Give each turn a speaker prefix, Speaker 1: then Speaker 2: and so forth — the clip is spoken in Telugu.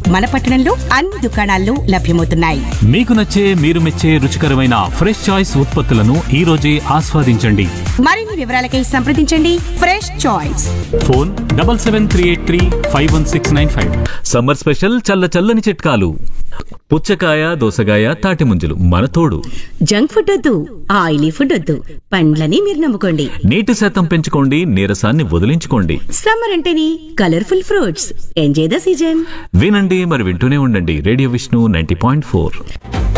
Speaker 1: మన పట్టణంలో అన్ని దుకాణాల్లో లభ్యమవుతున్నాయి.
Speaker 2: మీకు నచ్చే మీరు మెచ్చే రుచికరమైన ఫ్రెష్ చాయిస్ ఉత్పత్తులను ఈ రోజే ఆస్వాదించండి.
Speaker 1: మరిన్ని వివరాలకై సంప్రదించండి fresh choice.
Speaker 2: Phone 7738351695. Summer special చల్లని చిట్కాలు. పుచ్చకాయ, దోసకాయ, తాటి ముంజలు మన తోడు.
Speaker 3: జంక్ ఫుడ్ వద్దు, ఆయిలీ ఫుడ్ వద్దు, పండ్లని మీరు నమ్ముకోండి.
Speaker 2: నీటి శాతం పెంచుకోండి, నీరసాన్ని వదిలించుకోండి.
Speaker 3: సమ్మర్ అంటేనే colourful fruits. Enjoy the season.
Speaker 2: వినండి, మరి వింటూనే ఉండండి రేడియో విష్ణు 90.4.